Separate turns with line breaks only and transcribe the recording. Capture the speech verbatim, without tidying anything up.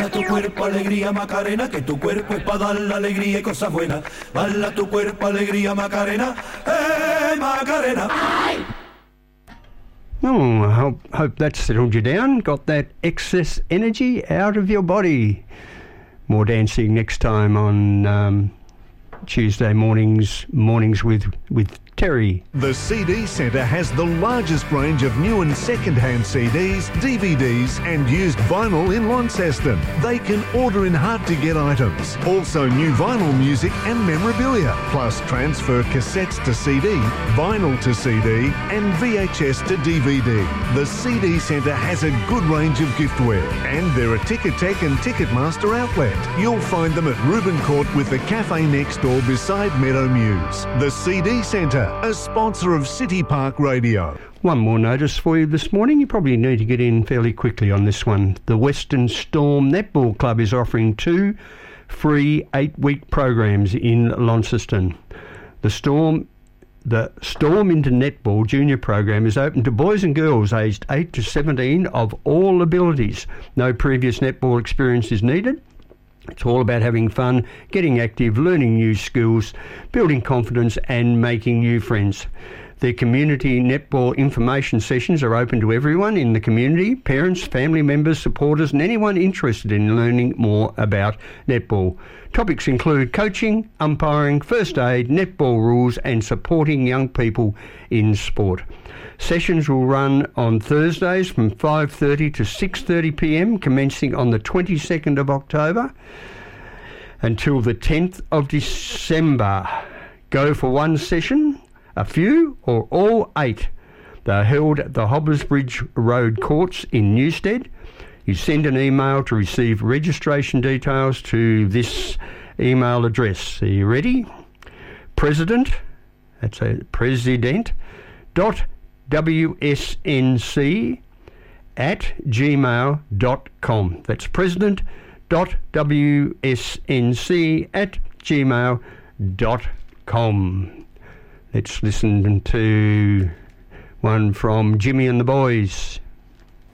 Tu cuerpo alegría Macarena, que tu cuerpo es para dar la alegría y cosas buenas. Bala tu cuerpo alegría Macarena, eh Macarena.
Oh, I hope, hope that settled you down, got that excess energy out of your body. More dancing next time on um, Tuesday mornings, mornings with with Terry.
The C D Centre has the largest range of new and second-hand C Ds, D V Ds and used vinyl in Launceston. They can order in hard-to-get items. Also new vinyl music and memorabilia, plus transfer cassettes to C D, vinyl to C D and V H S to D V D. The C D Centre has a good range of giftware and they're a Ticketek and Ticketmaster outlet. You'll find them at Reuben Court with the cafe next door beside Meadow Mews. The C D Centre, a sponsor of City Park Radio.
One more notice for you this morning. You probably need to get in fairly quickly on this one. The Western Storm Netball Club is offering two free eight-week programs in Launceston. The Storm The Storm into Netball Junior program is open to boys and girls aged eight to seventeen of all abilities. No previous netball experience is needed. It's all about having fun, getting active, learning new skills, building confidence and making new friends. The community netball information sessions are open to everyone in the community, parents, family members, supporters and anyone interested in learning more about netball. Topics include coaching, umpiring, first aid, netball rules and supporting young people in sport. Sessions will run on Thursdays from five thirty to six thirty p m, commencing on the twenty-second of October until the tenth of December. Go for one session, a few or all eight. They're held at the Hobbers Bridge Road Courts in Newstead. You send an email to receive registration details to this email address. Are you ready? President, that's a president, dot W S N C at gmail dot com. That's president dot W S N C at gmail dot com. Let's listen to one from Jimmy and the Boys.